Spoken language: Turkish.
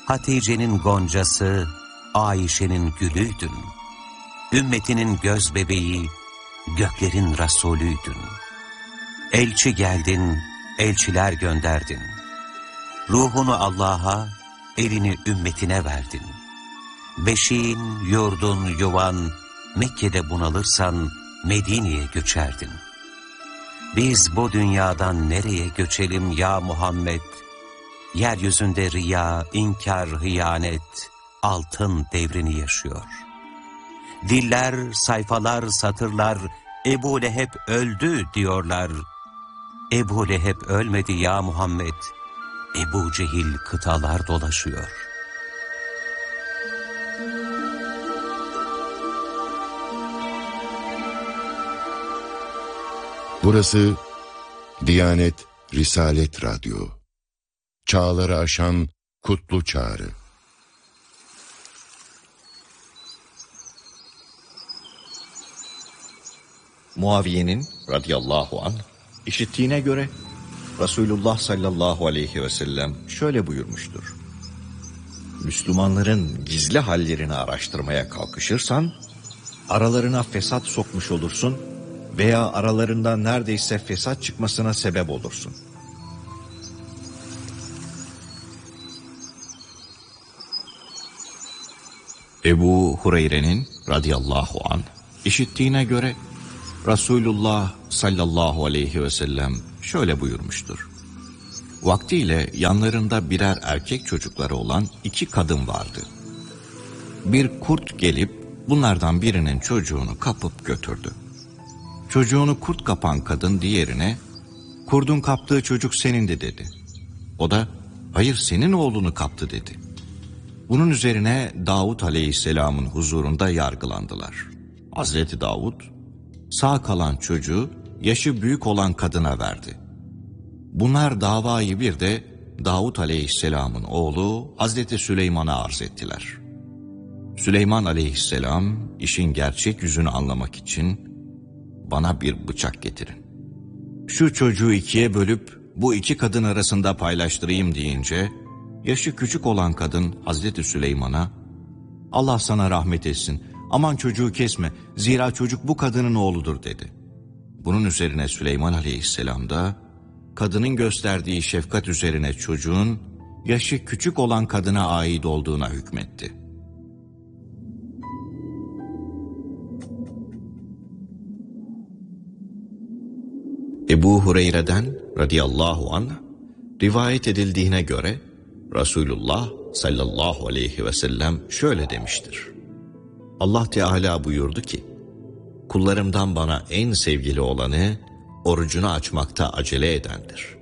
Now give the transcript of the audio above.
Hatice'nin goncası, Ayşe'nin gülüydün. Ümmetinin göz bebeği, göklerin Resulüydün. Elçi geldin, elçiler gönderdin. Ruhunu Allah'a, elini ümmetine verdin. Beşiğin, yurdun, yuvan, Mekke'de bunalırsan Medine'ye göçerdin. Biz bu dünyadan nereye göçelim ya Muhammed? Yeryüzünde riya, inkar, hıyanet, altın devrini yaşıyor. Diller, sayfalar, satırlar, Ebu Leheb öldü diyorlar. Ebu Leheb ölmedi ya Muhammed. Ebu Cehil kıtalar dolaşıyor. Burası Diyanet Risalet Radyo. Çağları aşan kutlu çağrı. Muaviye'nin radıyallahu anh işittiğine göre Resulullah sallallahu aleyhi ve sellem şöyle buyurmuştur. Müslümanların gizli hallerini araştırmaya kalkışırsan aralarına fesat sokmuş olursun veya aralarından neredeyse fesat çıkmasına sebep olursun. Ebu Hureyre'nin radıyallahu anh işittiğine göre Resulullah sallallahu aleyhi ve sellem şöyle buyurmuştur. Vaktiyle yanlarında birer erkek çocukları olan 2 kadın vardı. Bir kurt gelip bunlardan birinin çocuğunu kapıp götürdü. Çocuğunu kurt kapan kadın diğerine, "Kurdun kaptığı çocuk senindi" dedi. O da, "Hayır, senin oğlunu kaptı" dedi. Bunun üzerine Davud aleyhisselamın huzurunda yargılandılar. Hazreti Davud, sağ kalan çocuğu yaşı büyük olan kadına verdi. Bunlar davayı bir de Davud aleyhisselamın oğlu Hazreti Süleyman'a arz ettiler. Süleyman aleyhisselam işin gerçek yüzünü anlamak için "Bana bir bıçak getirin. Şu çocuğu 2'ye bölüp bu 2 kadın arasında paylaştırayım" deyince yaşı küçük olan kadın Hazreti Süleyman'a "Allah sana rahmet etsin, aman çocuğu kesme, zira çocuk bu kadının oğludur" dedi. Bunun üzerine Süleyman aleyhisselam da kadının gösterdiği şefkat üzerine çocuğun yaşı küçük olan kadına ait olduğuna hükmetti. Ebu Hureyre'den radıyallahu anh rivayet edildiğine göre Resulullah sallallahu aleyhi ve sellem şöyle demiştir. Allah Teala buyurdu ki, "Kullarımdan bana en sevgili olanı orucunu açmakta acele edendir."